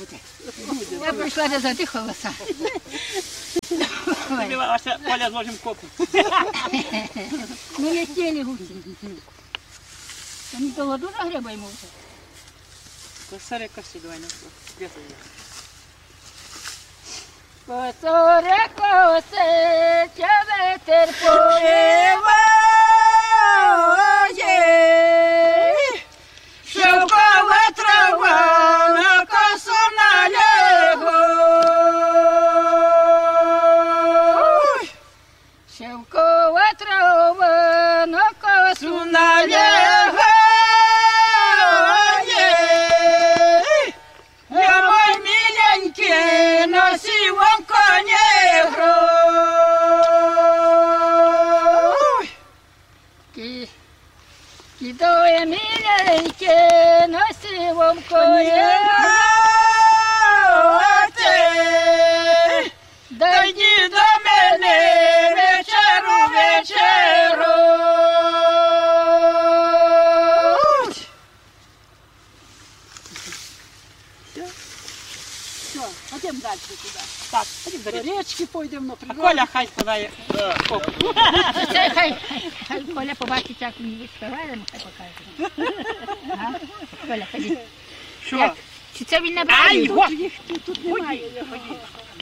буде. Я прийшла не задихалася. Ася, Коля, зложимо копу. Ми летіли гусі. Вони того дуже гриба йому. Косаря коси, давай на слово. Где ты ее? Косоре косе, ветер повіває, Шовкова трава на косу налягла. шовкова трава на косу Налягає. Я мой миленький на сивом коне грой. Кидає миленьке на сивом коні. Дойди до мене вечеру. Все, пойдем дальше туда. Так, ходим до До речки. речки пойдем на А природу. Коля хай подає копу. Це хай Коля побачить, як ми відспіваємо, хай покаже. Ага. Коля, ходи. Що? Чи це він набрав? Ай, Тут їх тут немає.